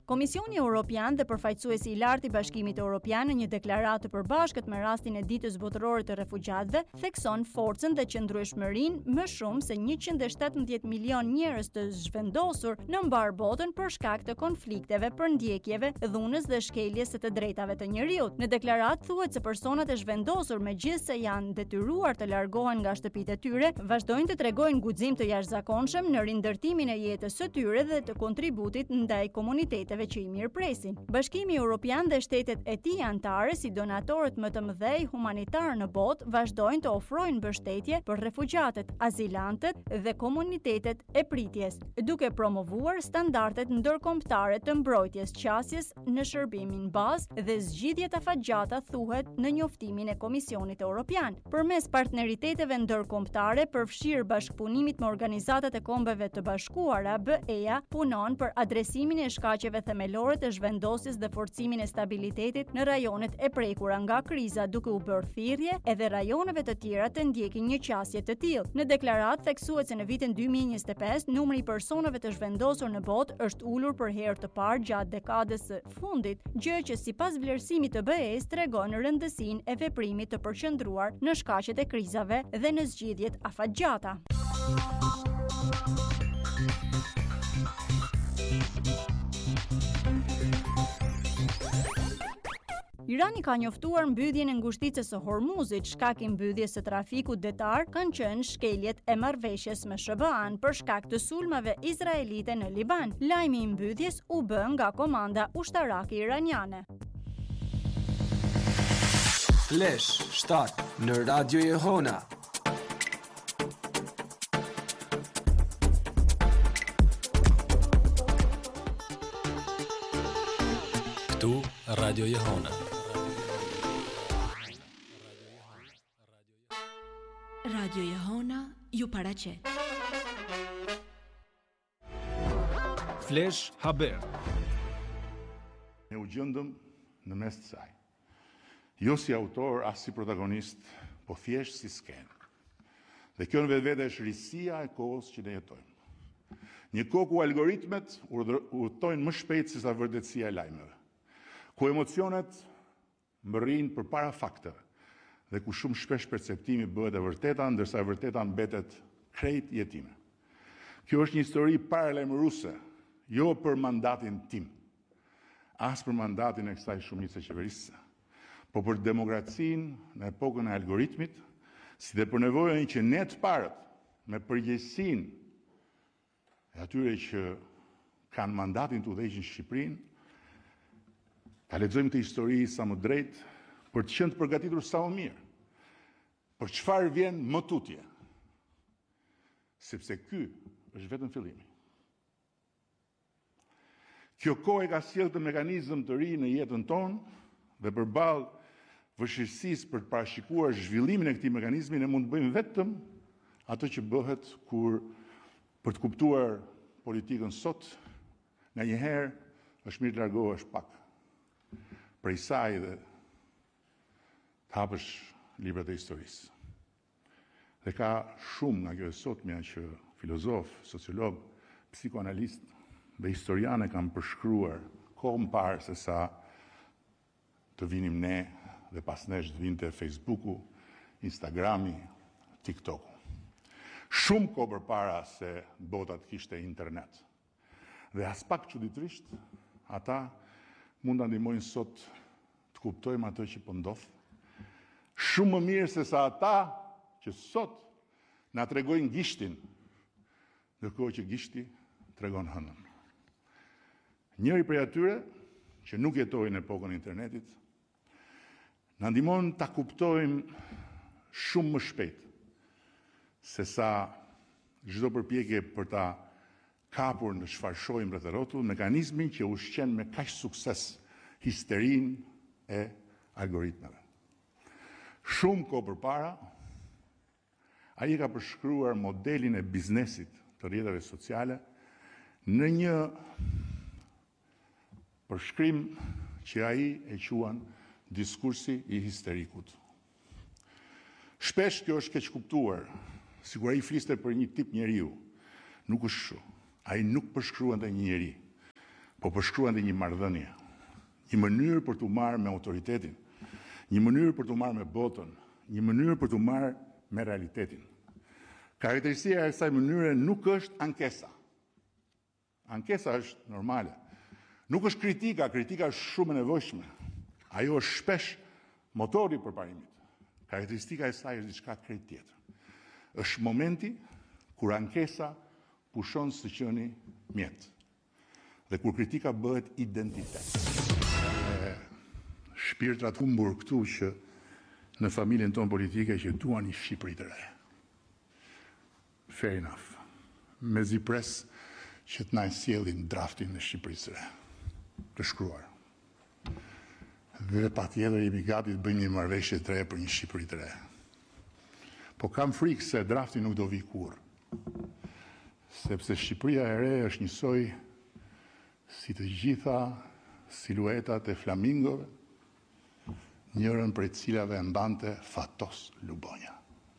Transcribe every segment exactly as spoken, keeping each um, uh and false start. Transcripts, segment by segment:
Komisioni Evropian dhe përfaqësuesi i lartë i Bashkimit Evropian në një deklaratë të përbashkët me rastin e ditës botërore të refugjatëve, thekson forcën dhe qëndrueshmërinë më shumë se njëqind e shtatëmbëdhjetë milion njerëz të zhvendosur në mbar botën për shkak të konflikteve, përndjekjeve, dhunës dhe shkeljes së të drejtave të njerëzit. Në deklaratë thuhet se personat e zhvendosur, megjithëse janë detyruar të largohen nga shtëpitë e tyre, vazhdojnë të tregojnë guxim të jashtëzakonshëm në rindërtimin e jetës së tyre dhe të kontributit ndaj komuniteteve që i mirëpresin. Bashkimi Evropian dhe shtetet e tij anëtare, si donatorët më të mëdhej humanitar në botë, vazhdojnë të ofrojnë mbështetje për refugjatët, azilantët dhe komunitetet e pritjes, duke promovuar standardet ndërkombëtare të mbrojtjes qasjes në shërbimin bazë dhe zgjidhjet afatgjata, thuhet në njoftimin e Komisionit Evropian. Përmes partneriteteve ndërkombëtare, përfshirë bashkëpunimit me organizatat e Kombeve të Bashkuara, B E-ja punon për adresimin e shkaqeve themelore të zhvendosjes dhe forcimin e stabilitetit në rajonet e prekura nga kriza, duke u bërë thirrje edhe rajoneve të tjera të ndjekin një qasje të tillë. Në deklaratë theksuhet se në vitin dy mijë e njëzet e pesë numri i personave të zhvendosur në botë është ulur për herë të parë gjatë dekadës së fundit, gjë që sipas vlerësimit të B E-s tregon rëndësinë e veprimit të përqendruar në shkaqet e krizave dhe në zgjidhjet afatgjata. Irani ka njoftuar mbylljen e ngushticës së Hormuzit, shkak i mbylljes së trafikut detar kanë qenë shkeljet e marrëveshjes me S B A-n për shkak të sulmeve izraelite në Liban. Lajmi i mbylljes u bë nga komanda ushtarake iraniane. Flash shtat në Radio Jehona. Këtu Radio Jehona. Radio Jehona ju paraqet. Flash Haber. Ne u gjendëm në mes të saj. Jo si autor, as si protagonist, po thjesht si skenë. Dhe kjo në vetvete është risia e kohës që ne jetojmë. Një kohë ku algoritmet urtojnë më shpejt se sa vërtetësia e lajmeve, ku emocionet mbërrin përpara fakteve dhe ku shumë shpesh perceptimi bëhet e vërteta, ndërsa e vërteta mbetet krejt jetime. Kjo është një histori paralajmëruese, jo për mandatin tim, as për mandatin e kësaj shumice qeverisëse, po për demokracinë në epokën e algoritmit, si dhe për nevojën që ne të parët, me përgjegjësinë e atyre që kanë mandatin të udhëheqin Shqipërinë, ta lexojmë këtë histori sa më drejt, për të qenë të përgatitur sa më mirë, për çfarë vjen më tutje, sepse ky është vetëm fillimi. Kjo kohë e ka sjellë të mekanizëm të ri në jetën tonë dhe përballë vështirësisë për të parashikuar zhvillimin e këtij mekanizmi, ne mund të bëjmë vetëm ato që bëhet kur për të kuptuar politikën sot, nganjëherë është mirë të largohesh pak prej saj dhe të hapësh librat e historisë. Dhe ka shumë nga kjo e sotmja që filozof, sociolog, psikoanalist dhe historiane kanë përshkruar kohë më parë se sa të vinim ne dhe pas nesh të vinte Facebooku, Instagrami, TikToku. Shumë kohë përpara se bota të kishte internet. Dhe as pak çuditërisht, ata mund ta ndihmojnë sot të kuptojmë atë që po ndodh, shumë më mirë se sa ata që sot na tregojnë gishtin, ndërkohë që gishti tregon hënën. Njëri prej atyre që nuk jetojnë në epokën e internetit, na ndihmon ta kuptojmë shumë më shpejt se sa çdo përpjekje për ta kapur në çfarë shohim rreth rrotull, mekanizmin që ushqen me kaq sukses histerinë e algoritmeve. Shumë kohë përpara, ai ka përshkruar modelin e biznesit të rrjeteve sociale në një përshkrim që ai e quan diskursi i histerikut. Shpesh kjo është keq kuptuar, sikur ai fliste për një tip njeriu. Nuk është kështu. Ai nuk përshkruante një njeri, po përshkruan dhe një marrëdhënie, një mënyrë për t'u marrë me autoritetin, një mënyrë për t'u marrë me botën, një mënyrë për t'u marrë me realitetin. Karakteristika e kësaj mënyre nuk është ankesa. Ankesa është normale. Nuk është kritika, kritika është shumë e nevojshme. Ajo është shpesh motori për parimit. Karakteristika e saj është diçka krejt tjetër. Është momenti kur ankesa pushon së qeni mjet. Dhe kur kritika bëhet identitet. E, shpirtrat humbur këtu që në familjen tonë politike që duan një Shqipëri të re. Fair enough. Me zi pres që të na sjellin draftin në Shqipërisë së re. Të shkruar. Dhe patjetër jemi gati të bëjmë një marrëveshje të re për një Shqipëri të re. Po kam frikë se drafti nuk do vi kurrë. Sepse Shqipëria e re është njësoj si të gjitha siluetat e flamingove, njërën për cilave mbante Fatos Lubonja.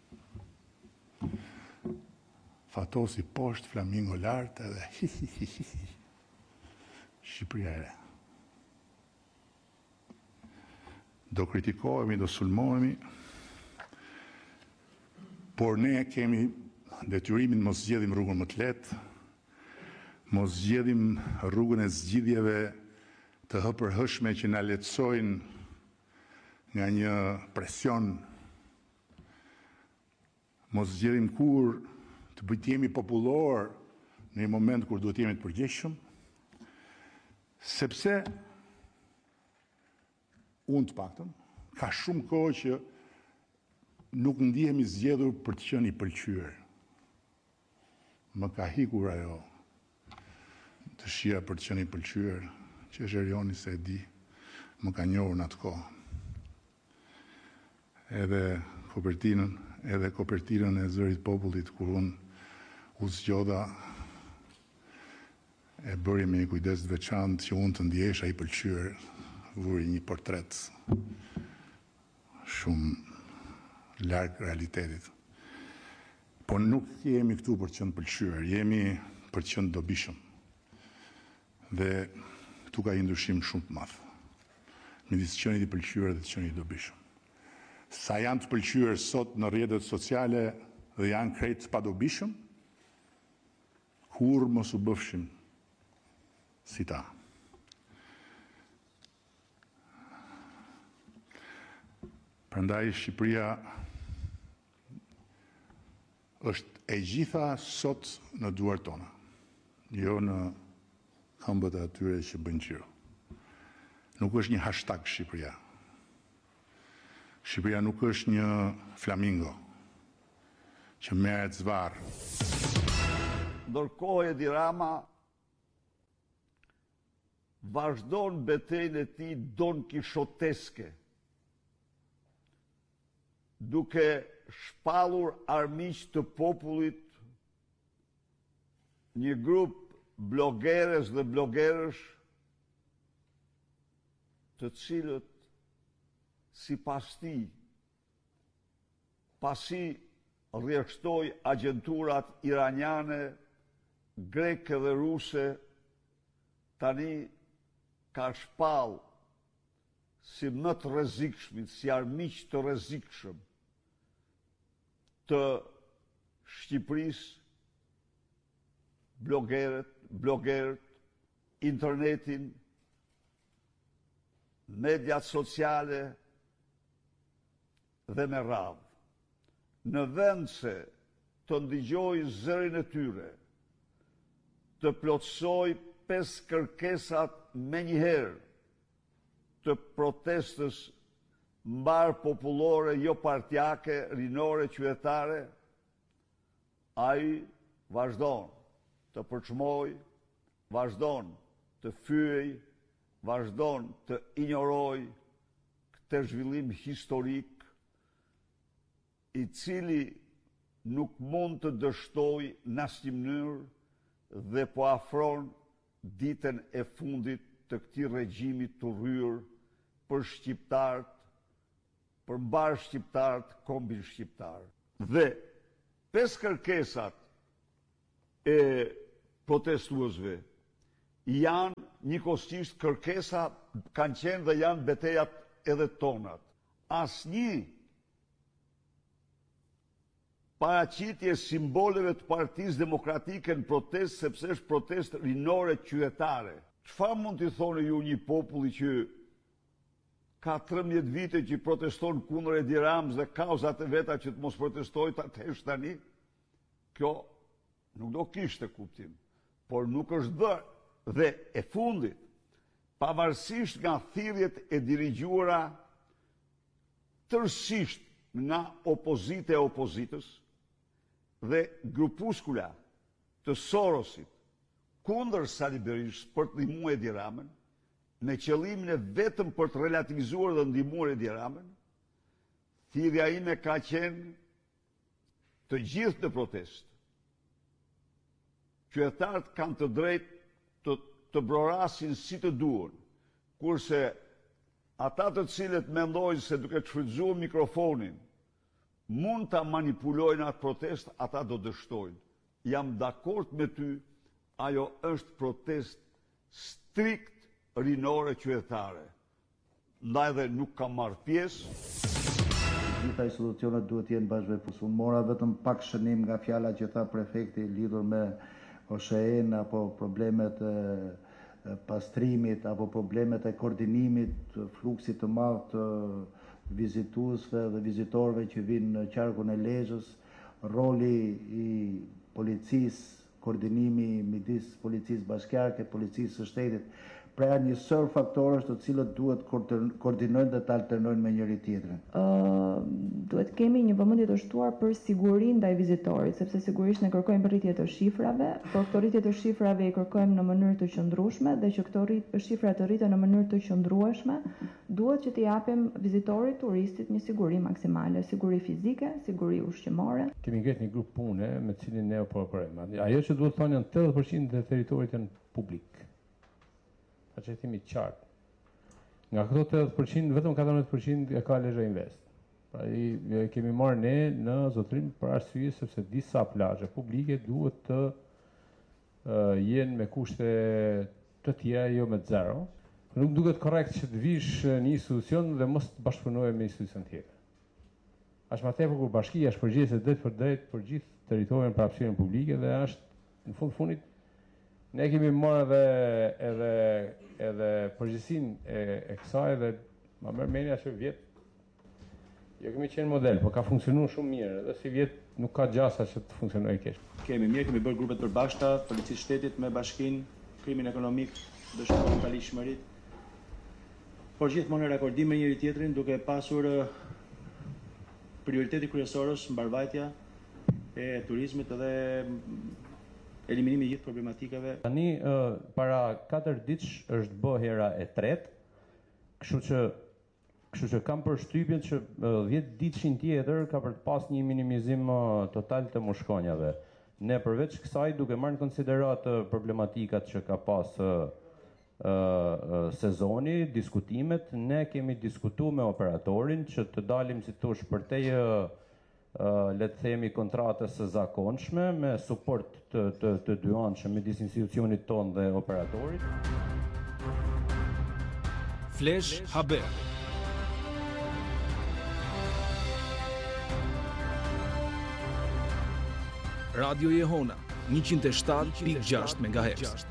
Fatos i poshtë, flamingo lartë edhe hi hi hi hi. Shqipëria e re. Do kritikohemi, do sulmohemi, por ne kemi detyrimin mos zgjedhim rrugën më të lehtë, mos zgjedhim rrugën e zgjidhjeve të hëpërhëshme që na lehtësojnë nga një presion, mos zgjedhim kur të bëjt jemi popullor në një moment kur duhet jemi të përgjegjshëm, sepse unë të paktën ka shumë kohë që nuk ndihemi zgjedhur për të qenë i pëlqyer. Më ka hikur ajo dëshira për të qenë i pëlqyer, që Zherioni se e di, më ka njohur në atë kohë. Edhe kopertinën, edhe kopertinën e Zërit Popullit, kur unë u zgjodha, e bëri me një kujdes të veçantë që unë të ndjesha i pëlqyer, vuri një portret shumë larg realitetit. Po nuk jemi këtu për të qenë pëlqyer, jemi për të qenë dobishëm. Dhe këtu ka një ndryshim shumë të madh midis qenit i pëlqyer dhe të qenit i dobishëm. Sa janë të pëlqyer sot në rrjetet sociale dhe janë krejt pa dobishëm, kur mos u bëfshim si ta. Prandaj Shqipëria është e gjitha sot në duar tona, jo në këmbët e atyre që bëjnë qiro. Nuk është një hashtag Shqipëria. Shqipëria nuk është një flamingo që merret zvarr. Ndërkohë Edi Rama vazhdon betejën e tij don kishoteske, duke shpallur armiq të popullit, një grup blogeres dhe blogerësh, të cilët si pas ti, pasi rrjedhtoi agjenturat iraniane, greke dhe ruse, tani ka shpall si më të rrezikshmit, si armiq të rrezikshëm të Shqipërisë, blogerët, blogerët, internetin, mediat sociale dhe me radhë. Në vend se të ndigjoj zërin e tyre, të plotësoj pesë kërkesat me njëherë të protestës mbar popullore, jo partjake, rinore, qytetare, ai vazhdon të përçmoj, vazhdon të fyej, vazhdon të injoroj këtë zhvillim historik, i cili nuk mund të dështoj në asnjë mënyrë dhe po afron ditën e fundit të këtij regjimi të rryer për shqiptarët, për mbar shqiptarët, kombin shqiptar. Dhe pesë kërkesat e protestuesve janë njëkohësisht kërkesa kanë qenë dhe janë betejat edhe tonat. Asnjë paraqitje simboleve të Partisë Demokratike në protestë, sepse është protestë rinore qytetare. Çfarë mund t'i thoni ju një populli që ka trembëdhjetë vite që proteston kundër Edi Ramës dhe kauzat e veta që të mos protestojë ta tesh tani? Kjo nuk do kishte kuptim, por nuk është bërë. Dhe e fundit, pavarësisht nga thirrjet e dirigjuara tërësisht nga opozita e opozitës dhe grupuskula të Sorosit kundër Sali Berishës për të ndihmuar Edi Ramën, me qëllimin e vetëm për të relativizuar dhe ndihmuar Edi Ramën, thirrja ime ka qenë të gjithë në protestë. Qytetarët kanë të drejtë të, të brorasin si të duan, kurse ata të cilët mendojnë se duke të shfrytzuar mikrofonin mund ta manipulojnë atë protest, ata do dështojnë. Jam dakord me ty, ajo është protest strikt rinore qytetare. Ndaj dhe nuk kam marrë pjesë. Gjitha institucionet duhet jenë bashkëpunësues. Unë mora vetëm pak shënim nga fjala që tha prefekti lidhur me O S H E-n apo problemet e pastrimit apo problemet e koordinimit, fluksit të madh të vizituesve dhe vizitorëve që vinë në qarkun e Lezhës, roli i policisë, koordinimi midis policisë bashkiake, policisë së shtetit, pra janë një sër faktorësh të cilët duhet koordinojnë dhe të alternojnë me njëri tjetrin. Uh, duhet kemi një vëmendje të shtuar për sigurinë ndaj vizitorit, sepse sigurisht ne kërkojmë rritje të shifrave, por këto rritje të shifrave i kërkojmë në mënyrë të qëndrueshme dhe që këto shifra të rriten në mënyrë të qëndrueshme, duhet që t'i japim vizitorit, turistit një siguri maksimale, siguri fizike, siguri ushqimore. Kemi ngritur një grup pune me cilin ne po operojmë. Ajo që duhet thonë janë tetëdhjetë përqind të territorit janë publik. A që thimi qartë. Nga këto tetëdhjetë përqind, vetëm katërmbëdhjetë përqind e ka Lezhë Invest. Pra i kemi marrë ne në zotrim për arsye sepse disa plazhe publike duhet të uh, jenë me kushte të tjera, jo me zero. Nuk duket korrekt që të vish një institucion dhe mos të bashkëpunoje me institucion tjetër. Ashtë më tepër kur bashkia është përgjegjëse drejt për drejt për gjithë territorin për hapësirën publike dhe është në fund fundit ne kemi marrë edhe edhe edhe përgjegjësinë e, e kësaj dhe ma merr mendja që vjet jo kemi qenë model, por ka funksionuar shumë mirë dhe si vjet nuk ka gjasa që të funksionojë keq. Kemi mirë, kemi bërë grupet përbashkëta, policisë shtetit me bashkinë, krimin ekonomik, dëshmorën palishmëritë. Por gjithmonë në rakordim me njëri tjetrin duke pasur prioriteti kryesor është mbarvajtja e turizmit dhe eliminimi i gjithë problematikave. Tani uh, para katër ditësh është bë hera e tretë, kështu që kështu që kam përshtypjen që dhjetë uh, ditëshin tjetër ka për të pas një minimizim uh, total të mushkonjave. Ne përveç kësaj duke marrë në konsiderat uh, problematikat që ka pas uh, uh, uh, sezoni, diskutimet, ne kemi diskutuar me operatorin që të dalim si thosh për te uh, Uh, le të themi kontratës së zakonshme me suport të, të, të dyanshëm midis institucionit ton dhe operatorit. Flash Haber. Radio Jehona njëqind e shtatë pikë gjashtë megahertz.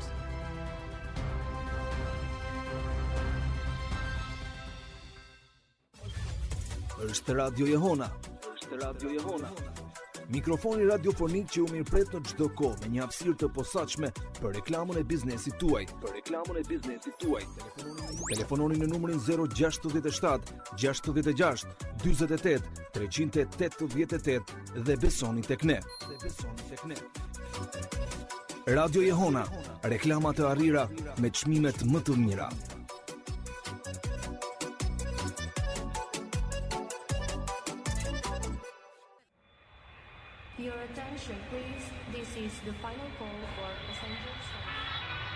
Është Radio Jehona. Radio Jehona. Mikrofoni radiofonik që u mirëpret në çdo kohë me një hapësirë të posaçme për reklamën e biznesit tuaj. Për reklamën e biznesit tuaj. Telefononi në numrin zero gjasht shtat gjasht gjasht dyzet e tetë treqind e tetëdhjetë e tetë dhe besoni tek ne. Dhe besoni tek ne. Radio Jehona, reklama të arrira me çmimet më të mira. Your attention, please. This is the final call for passenger service.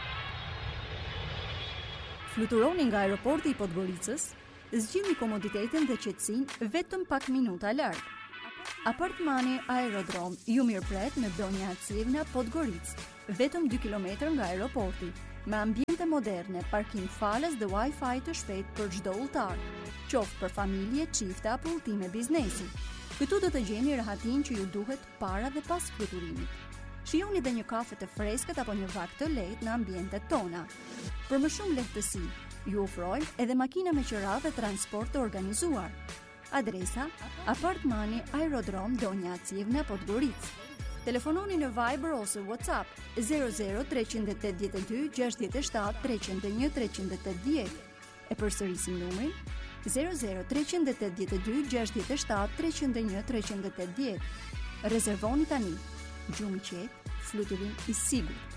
Fluturoni nga aeroporti i Podgoricës, zgjidhni komoditetin dhe qetësinë vetëm pak minuta larg. Apartmani Aerodrom ju mirëpret me Donja Civna Podgoricë, vetëm dy kilometra nga aeroporti, me ambiente moderne, parkim falës dhe Wi-Fi të shpejt për çdo udhëtar, qoftë për familje, çifte apo udhëtime biznesi. Këtu do të gjeni rahatin që ju duhet para dhe pas fluturimit. Shijoni dhe një kafe të freskët apo një vakt të lehtë në ambientet tona. Për më shumë lehtësi, ju ofrojmë edhe makina me qira dhe transport të organizuar. Adresa: Apartmani Aerodrom Donja Acivna, Podgorica. Telefononi në Viber ose WhatsApp zero zero tre opt dy gjasht shtat tre zero një tre opt dy. E përsërisim numrin zero zero tre opt dy gjasht shtat tre zero një tre opt dy. Rezervoni tani. Gjumë qetë, fluturim i sigurt.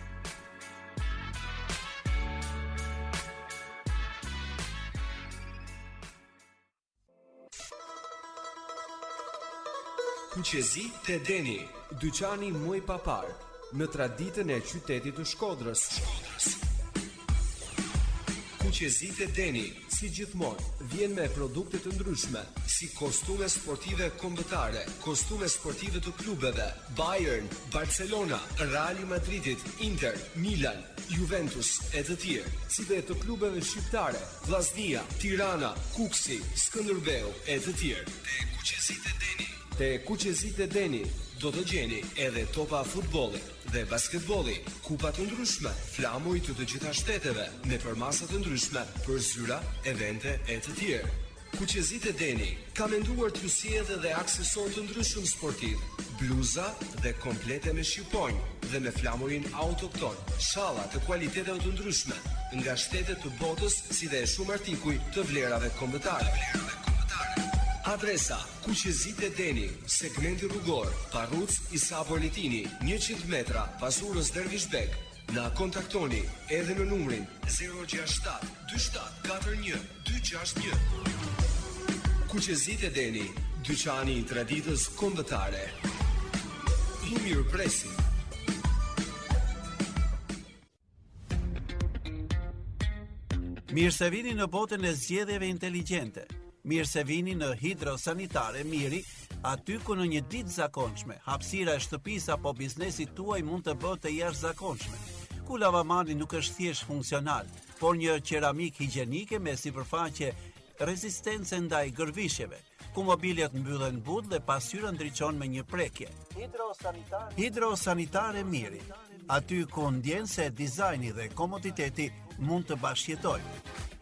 Kuqezi te Deni, dyqani muj papar, në traditën e qytetit të Shkodrës. Kuqezi te Deni, si gjithmonë, vjen me produkte të ndryshme, si kostume sportive kombëtare, kostume sportive të klubeve, Bayern, Barcelona, Real Madridit, Inter, Milan, Juventus e të tjerë, si dhe të klubeve shqiptare, Vllaznia, Tirana, Kuksi, Skënderbeu e të tjerë. Te Kuqezit e Deni. Te Kuqezit e Deni do të gjeni edhe topa futbolli dhe basketbolli, kupa të ndryshme, flamuj të të gjitha shteteve, me përmasa të ndryshme për zyra, evente e të tjerë. Kuqezit e Deni ka menduar të sjellë edhe aksesor të ndryshëm sportiv, bluza dhe komplete me shqiponjë dhe me flamurin autokton, shalla të kualiteteve të ndryshme nga shtetet të botës, si dhe shumë artikuj të vlerave kombëtare. Adresa: Kuqezit e Deni, segmenti rrugor, Parruc Isa Politini, njëqind metra, Pasurës Dervishbek. Na kontaktoni edhe në numrin zero gjasht shtat dy shtat katër një dy gjasht një. Kuqezit e Deni, dyqani i traditës kombëtare. I mirëpresim. Mirë se vini në botën e zgjedhjeve inteligjente. Mirë se vini në Hidrosanitare Miri, aty ku në një ditë zakonshme, hapësira e shtëpisë apo biznesit tuaj mund të bëhet të jashtëzakonshme. Ku lavamani nuk është thjesht funksional, por një qeramik higjienike me sipërfaqe rezistence ndaj gërvishjeve, ku mobiljet mbyllen but dhe pasqyra ndriçon me një prekje. Hidrosanitare Hidrosanitare Miri, aty ku ndjen se dizajni dhe komoditeti mund të bashkëjetojnë.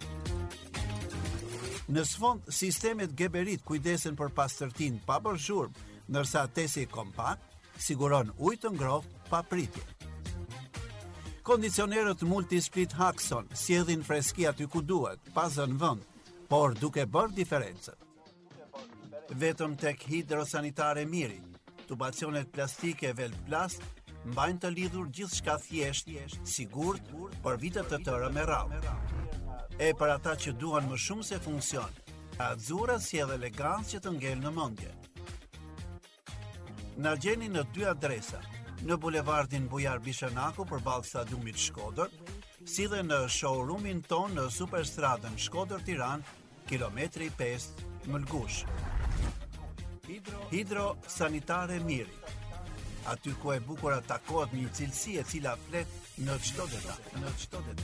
Në sfond, sistemet Geberit kujdesen për pastërtin pa bërë zhurmë, ndërsa tesi kompakt siguron ujë të ngrohtë pa pritje. Kondicionerët Multisplit Haxon sjellin freski aty ku duhet, pa zënë vend, por duke bërë diferencën. Vetëm tek Hidrosanitare Miri, tubacionet plastike Velplast mbajnë të lidhur gjithçka thjesht, sigurt për vite të tëra me radhë. E për ata që duan më shumë se funksion, Azzurra sjell elegancë që të ngel në mendje. Na gjeni në dy adresa, në bulevardin Bujar Bishanaku përballë stadiumit Shkodër, si dhe në showroomin ton në Superstradën Shkodër-Tiranë, kilometri pesë, Mëlgush. Hidrosanitare Miri, aty ku e bukur takohet një cilësi e cila flet në çdo detaj, në çdo detaj.